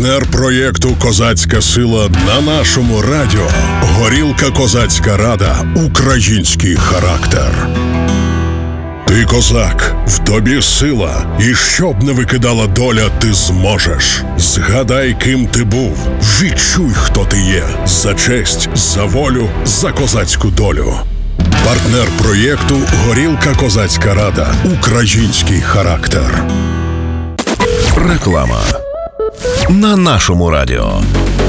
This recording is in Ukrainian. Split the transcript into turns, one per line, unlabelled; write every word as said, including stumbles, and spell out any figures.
Партнер проєкту «Козацька сила» на нашому радіо. Горілка «Козацька рада». Український характер. Ти козак, в тобі сила, і щоб не викидала доля, ти зможеш. Згадай, ким ти був, відчуй, хто ти є. За честь, за волю, за козацьку долю. Партнер проєкту «Горілка «Козацька рада». Український характер.
Реклама на нашому радіо.